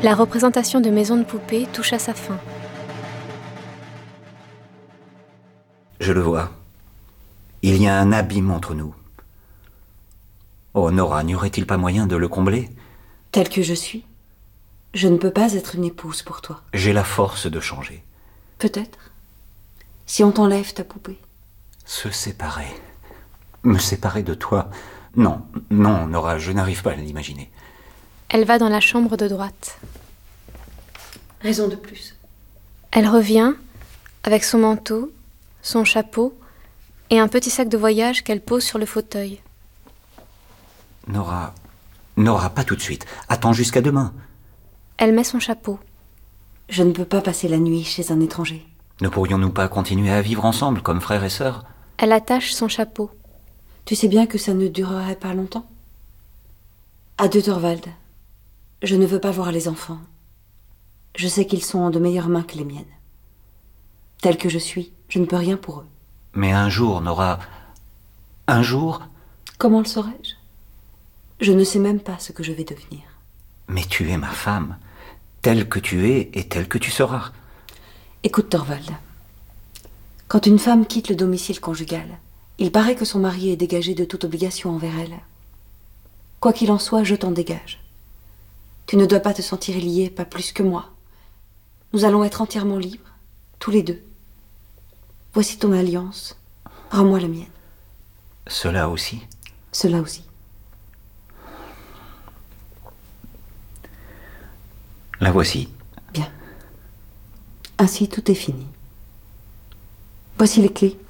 La représentation de Maison de poupée touche à sa fin. Je le vois. Il y a un abîme entre nous. Oh, Nora, n'y aurait-il pas moyen de le combler? Telle que je suis, je ne peux pas être une épouse pour toi. J'ai la force de changer. Peut-être. Si on t'enlève ta poupée. Se séparer. Me séparer de toi. Non, non, Nora, je n'arrive pas à l'imaginer. Elle va dans la chambre de droite. Raison de plus. Elle revient avec son manteau, son chapeau et un petit sac de voyage qu'elle pose sur le fauteuil. Nora, pas tout de suite. Attends jusqu'à demain. Elle met son chapeau. Je ne peux pas passer la nuit chez un étranger. Ne pourrions-nous pas continuer à vivre ensemble comme frères et sœurs? Elle attache son chapeau. Tu sais bien que ça ne durerait pas longtemps. Adieu, Thorvald. Je ne veux pas voir les enfants. Je sais qu'ils sont en de meilleures mains que les miennes. Tel que je suis, je ne peux rien pour eux. Mais un jour, Nora... Un jour... Comment le saurais-je? Je ne sais même pas ce que je vais devenir. Mais tu es ma femme. Telle que tu es et telle que tu seras. Écoute, Thorvald. Quand une femme quitte le domicile conjugal, il paraît que son mari est dégagé de toute obligation envers elle. Quoi qu'il en soit, je t'en dégage. Tu ne dois pas te sentir lié, pas plus que moi. Nous allons être entièrement libres, tous les deux. Voici ton alliance. Rends-moi la mienne. Cela aussi? Cela aussi. La voici. Bien. Ainsi, tout est fini. Voici les clés.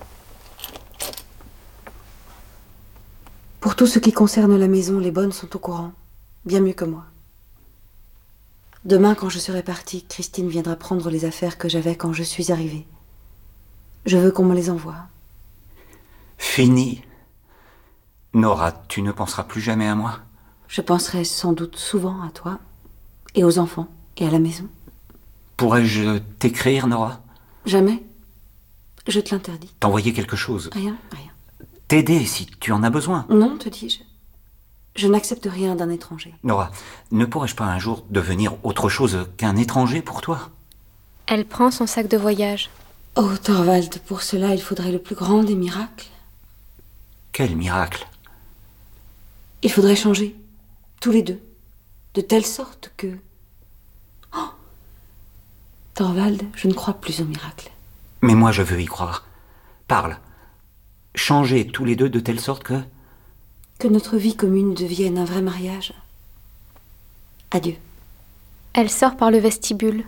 Pour tout ce qui concerne la maison, les bonnes sont au courant, bien mieux que moi. Demain, quand je serai partie, Christine viendra prendre les affaires que j'avais quand je suis arrivée. Je veux qu'on me les envoie. Fini. Nora, tu ne penseras plus jamais à moi? Je penserai sans doute souvent à toi, et aux enfants, et à la maison. Pourrais-je t'écrire, Nora? Jamais. Je te l'interdis. T'envoyer quelque chose? Rien. T'aider si tu en as besoin? Non, te dis-je. Je n'accepte rien d'un étranger. Nora, ne pourrais-je pas un jour devenir autre chose qu'un étranger pour toi? Elle prend son sac de voyage. Oh, Thorvald, pour cela, il faudrait le plus grand des miracles. Quel miracle? Il faudrait changer, tous les deux, de telle sorte que... Oh Thorvald, je ne crois plus au miracle. Mais moi, je veux y croire. Parle. Changer tous les deux de telle sorte que... Que notre vie commune devienne un vrai mariage. Adieu. Elle sort par le vestibule.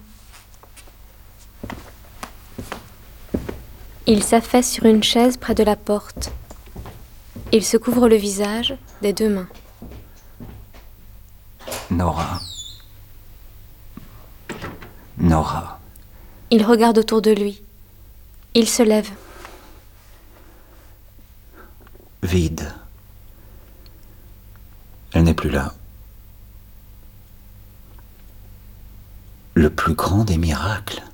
Il s'affaisse sur une chaise près de la porte. Il se couvre le visage des deux mains. Nora. Il regarde autour de lui. Il se lève. Vide. Elle n'est plus là. Le plus grand des miracles.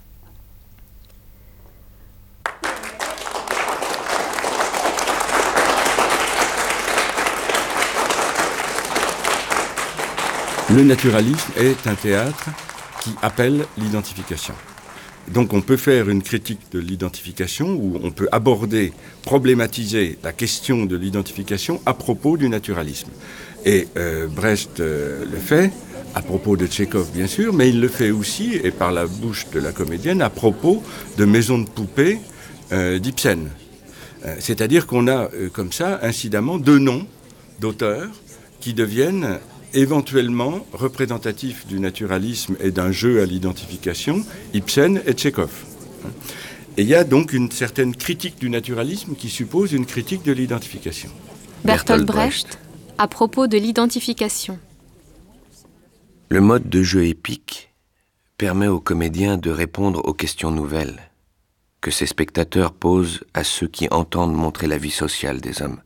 Le naturalisme est un théâtre qui appelle l'identification. Donc on peut faire une critique de l'identification où on peut aborder, problématiser la question de l'identification à propos du naturalisme. Et Brecht le fait, à propos de Tchekhov bien sûr, mais il le fait aussi, et par la bouche de la comédienne, à propos de Maison de poupée d'Ibsen. C'est-à-dire qu'on a comme ça, incidemment, deux noms d'auteurs qui deviennent éventuellement représentatifs du naturalisme et d'un jeu à l'identification, Ibsen et Tchekhov. Et il y a donc une certaine critique du naturalisme qui suppose une critique de l'identification. Bertolt Brecht, à propos de l'identification. Le mode de jeu épique permet aux comédiens de répondre aux questions nouvelles que ces spectateurs posent à ceux qui entendent montrer la vie sociale des hommes.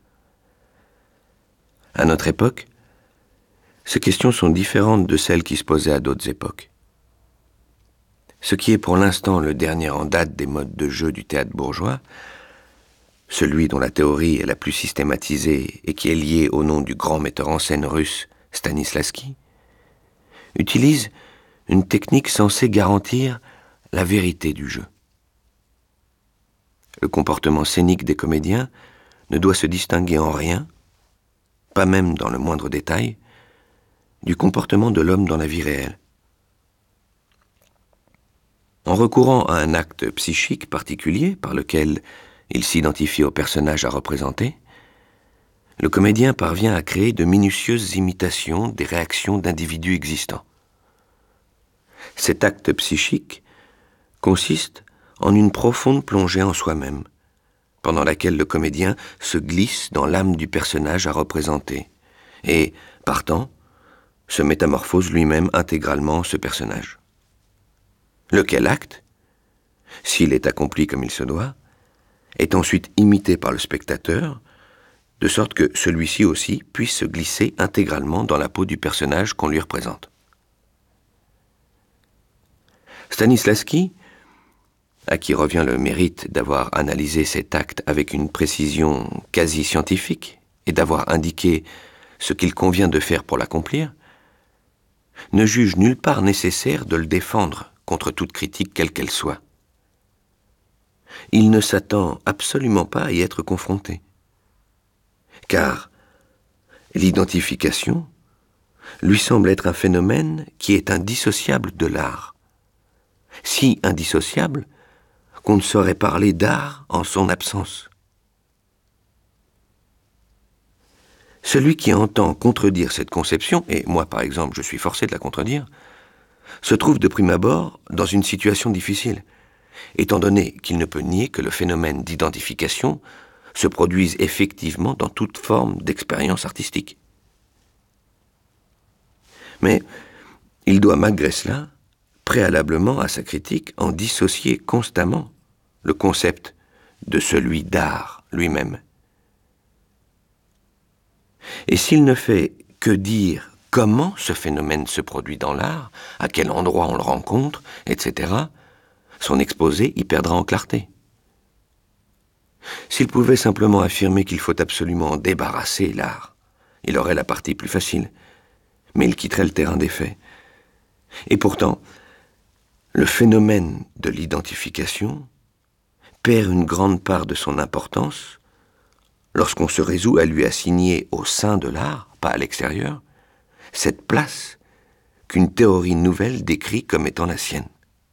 À notre époque, ces questions sont différentes de celles qui se posaient à d'autres époques. Ce qui est pour l'instant le dernier en date des modes de jeu du théâtre bourgeois, celui dont la théorie est la plus systématisée et qui est lié au nom du grand metteur en scène russe Stanislavski, utilise une technique censée garantir la vérité du jeu. Le comportement scénique des comédiens ne doit se distinguer en rien, pas même dans le moindre détail, du comportement de l'homme dans la vie réelle. En recourant à un acte psychique particulier par lequel il s'identifie au personnage à représenter, le comédien parvient à créer de minutieuses imitations des réactions d'individus existants. Cet acte psychique consiste en une profonde plongée en soi-même, pendant laquelle le comédien se glisse dans l'âme du personnage à représenter, et, partant, se métamorphose lui-même intégralement en ce personnage. Lequel acte, s'il est accompli comme il se doit, est ensuite imité par le spectateur, de sorte que celui-ci aussi puisse se glisser intégralement dans la peau du personnage qu'on lui représente. Stanislavski, à qui revient le mérite d'avoir analysé cet acte avec une précision quasi scientifique et d'avoir indiqué ce qu'il convient de faire pour l'accomplir, ne juge nulle part nécessaire de le défendre contre toute critique quelle qu'elle soit. Il ne s'attend absolument pas à y être confronté. Car l'identification lui semble être un phénomène qui est indissociable de l'art. Si indissociable qu'on ne saurait parler d'art en son absence. Celui qui entend contredire cette conception, et moi par exemple je suis forcé de la contredire, se trouve de prime abord dans une situation difficile, étant donné qu'il ne peut nier que le phénomène d'identification se produisent effectivement dans toute forme d'expérience artistique. Mais il doit malgré cela, préalablement à sa critique, en dissocier constamment le concept de celui d'art lui-même. Et s'il ne fait que dire comment ce phénomène se produit dans l'art, à quel endroit on le rencontre, etc., son exposé y perdra en clarté. S'il pouvait simplement affirmer qu'il faut absolument débarrasser l'art, il aurait la partie plus facile, mais il quitterait le terrain des faits. Et pourtant, le phénomène de l'identification perd une grande part de son importance lorsqu'on se résout à lui assigner au sein de l'art, pas à l'extérieur, cette place qu'une théorie nouvelle décrit comme étant la sienne.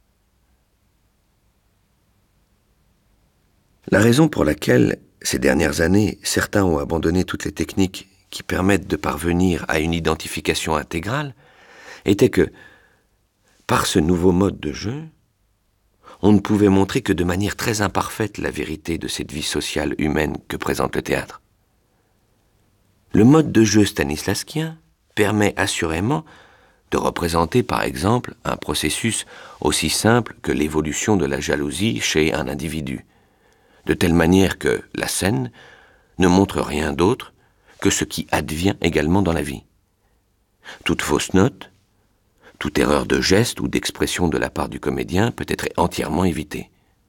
La raison pour laquelle, ces dernières années, certains ont abandonné toutes les techniques qui permettent de parvenir à une identification intégrale était que, par ce nouveau mode de jeu, on ne pouvait montrer que de manière très imparfaite la vérité de cette vie sociale humaine que présente le théâtre. Le mode de jeu stanislavskien permet assurément de représenter par exemple un processus aussi simple que l'évolution de la jalousie chez un individu, de telle manière que la scène ne montre rien d'autre que ce qui advient également dans la vie. Toute fausse note, toute erreur de geste ou d'expression de la part du comédien peut être entièrement évitée.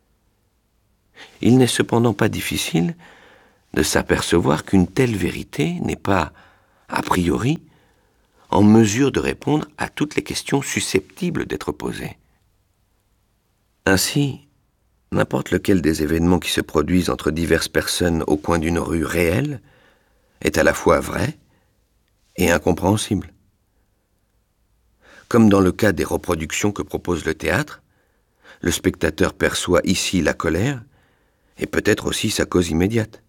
Il n'est cependant pas difficile de s'apercevoir qu'une telle vérité n'est pas, a priori, en mesure de répondre à toutes les questions susceptibles d'être posées. Ainsi, n'importe lequel des événements qui se produisent entre diverses personnes au coin d'une rue réelle est à la fois vrai et incompréhensible. Comme dans le cas des reproductions que propose le théâtre, le spectateur perçoit ici la colère et peut-être aussi sa cause immédiate.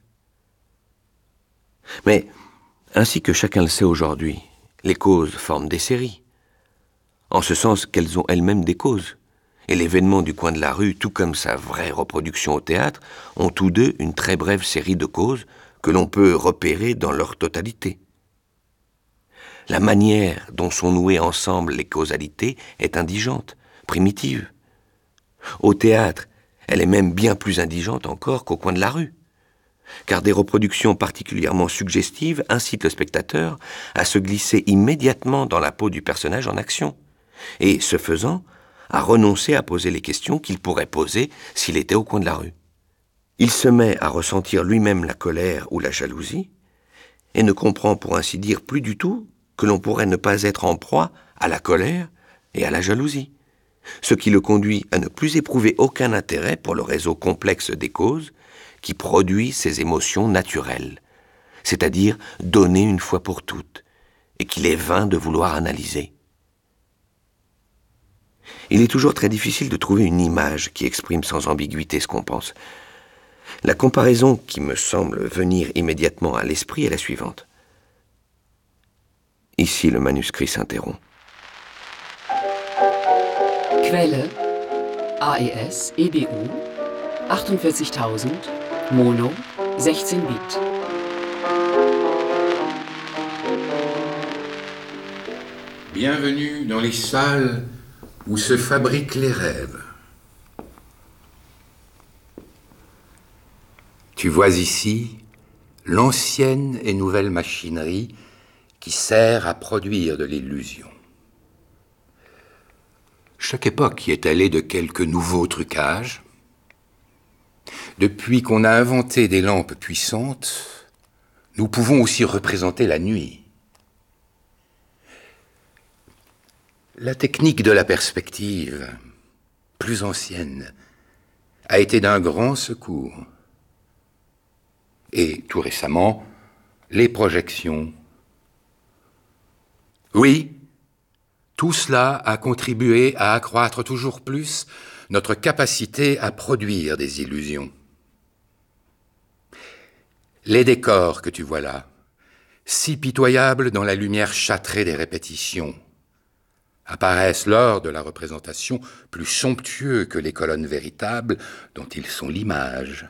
Mais, ainsi que chacun le sait aujourd'hui, les causes forment des séries, en ce sens qu'elles ont elles-mêmes des causes, et l'événement du coin de la rue, tout comme sa vraie reproduction au théâtre, ont tous deux une très brève série de causes que l'on peut repérer dans leur totalité. La manière dont sont nouées ensemble les causalités est indigente, primitive. Au théâtre, elle est même bien plus indigente encore qu'au coin de la rue, car des reproductions particulièrement suggestives incitent le spectateur à se glisser immédiatement dans la peau du personnage en action, et, ce faisant, à renoncer à poser les questions qu'il pourrait poser s'il était au coin de la rue. Il se met à ressentir lui-même la colère ou la jalousie, et ne comprend pour ainsi dire plus du tout que l'on pourrait ne pas être en proie à la colère et à la jalousie, ce qui le conduit à ne plus éprouver aucun intérêt pour le réseau complexe des causes qui produit ces émotions naturelles, c'est-à-dire données une fois pour toutes, et qu'il est vain de vouloir analyser. Il est toujours très difficile de trouver une image qui exprime sans ambiguïté ce qu'on pense. La comparaison qui me semble venir immédiatement à l'esprit est la suivante. Ici, le manuscrit s'interrompt. Quelle AES EBU 48.000 Mono 16 Bit. Bienvenue dans les salles où se fabriquent les rêves. Tu vois ici l'ancienne et nouvelle machinerie qui sert à produire de l'illusion. Chaque époque y est allée de quelques nouveaux trucages. Depuis qu'on a inventé des lampes puissantes, nous pouvons aussi représenter la nuit. La technique de la perspective, plus ancienne, a été d'un grand secours. Et tout récemment, les projections. Oui, tout cela a contribué à accroître toujours plus notre capacité à produire des illusions. Les décors que tu vois là, si pitoyables dans la lumière châtrée des répétitions, apparaissent lors de la représentation plus somptueux que les colonnes véritables dont ils sont l'image.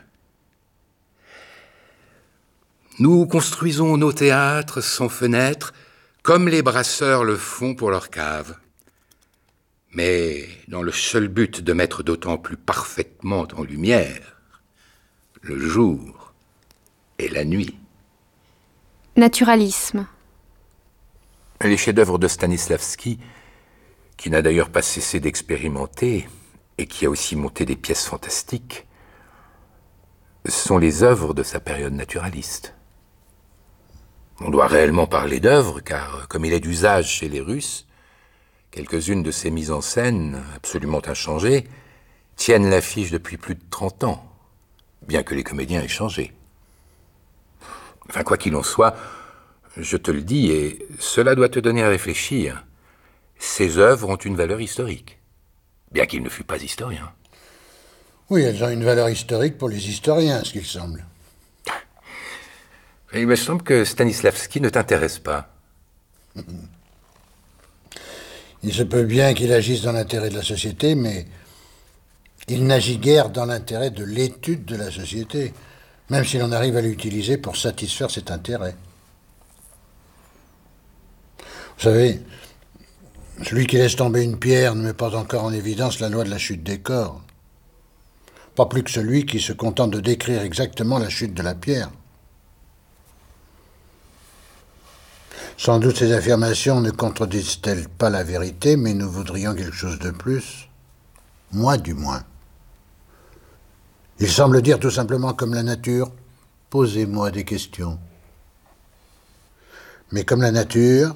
Nous construisons nos théâtres sans fenêtres comme les brasseurs le font pour leurs caves, mais dans le seul but de mettre d'autant plus parfaitement en lumière le jour et la nuit. Naturalisme. Les chefs-d'œuvre de Stanislavski, qui n'a d'ailleurs pas cessé d'expérimenter et qui a aussi monté des pièces fantastiques, sont les œuvres de sa période naturaliste. On doit réellement parler d'œuvres, car, comme il est d'usage chez les Russes, quelques-unes de ces mises en scène, absolument inchangées, tiennent l'affiche depuis plus de 30 ans, bien que les comédiens aient changé. Enfin, quoi qu'il en soit, je te le dis, et cela doit te donner à réfléchir, ces œuvres ont une valeur historique, bien qu'il ne fût pas historien. Oui, elles ont une valeur historique pour les historiens, ce qu'il semble. Il me semble que Stanislavski ne t'intéresse pas. Il se peut bien qu'il agisse dans l'intérêt de la société, mais il n'agit guère dans l'intérêt de l'étude de la société, même si l'on arrive à l'utiliser pour satisfaire cet intérêt. Vous savez, celui qui laisse tomber une pierre ne met pas encore en évidence la loi de la chute des corps. Pas plus que celui qui se contente de décrire exactement la chute de la pierre. Sans doute ces affirmations ne contredisent-elles pas la vérité, mais nous voudrions quelque chose de plus. Moi, du moins. Il semble dire tout simplement comme la nature, posez-moi des questions. Mais comme la nature,